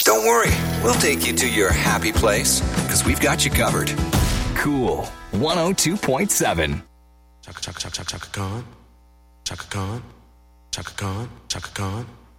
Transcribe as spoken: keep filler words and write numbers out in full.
Don't worry, we'll take you to your happy place because we've got you covered. Cool one oh two point seven. Chaka Chaka Chaka Chaka Khan, Chaka Khan, Chaka Khan, Chaka Khan.